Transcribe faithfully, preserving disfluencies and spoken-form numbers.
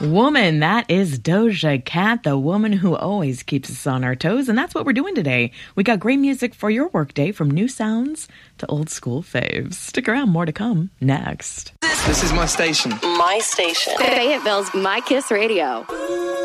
Woman, that is Doja Cat, the woman who always keeps us on our toes. And that's what we're doing today. We got great music for your workday, from new sounds to old school faves. Stick around, more to come next. This is my station. My station. Fayetteville's My Kiss Radio.